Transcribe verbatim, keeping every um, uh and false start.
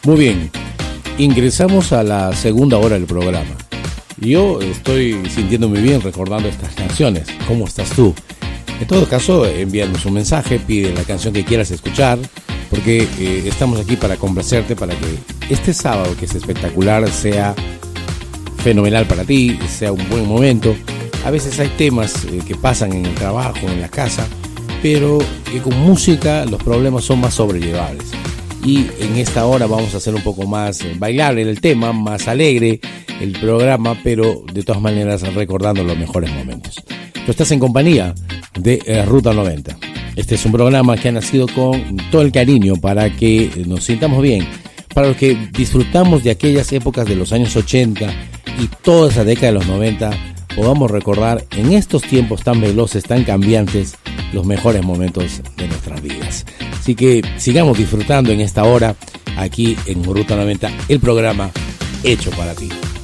Muy bien, ingresamos a la segunda hora del programa. Yo estoy sintiéndome bien recordando estas canciones. ¿Cómo estás tú? En todo caso, envíanos un mensaje, pide la canción que quieras escuchar, porque eh, estamos aquí para complacerte, para que este sábado, que es espectacular, sea fenomenal para ti, sea un buen momento. A veces hay temas eh, que pasan en el trabajo, en la casa, pero que con música los problemas son más sobrellevables. Y en esta hora vamos a hacer un poco más bailable el tema, más alegre el programa, pero de todas maneras recordando los mejores momentos. Tú estás en compañía de eh, Ruta noventa. Este es un programa que ha nacido con todo el cariño para que nos sintamos bien, para los que disfrutamos de aquellas épocas de los años ochenta y toda esa década de los noventa, podamos recordar en estos tiempos tan veloces, tan cambiantes, los mejores momentos de nuestras vidas. Así que sigamos disfrutando en esta hora aquí en Ruta noventa, el programa hecho para ti.